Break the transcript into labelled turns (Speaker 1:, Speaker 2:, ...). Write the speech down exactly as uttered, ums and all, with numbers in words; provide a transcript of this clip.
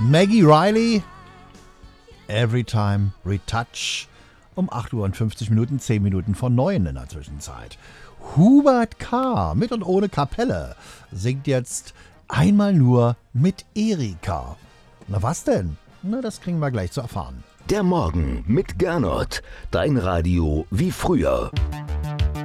Speaker 1: Maggie Riley, Every Time Retouch, um acht Uhr und fünfzig Minuten, zehn Minuten vor neun in der Zwischenzeit. Hubert K. mit und ohne Kapelle singt jetzt Einmal nur mit Erika. Na was denn? Na, das kriegen wir gleich zu erfahren.
Speaker 2: Der Morgen mit Gernot. Dein Radio wie früher.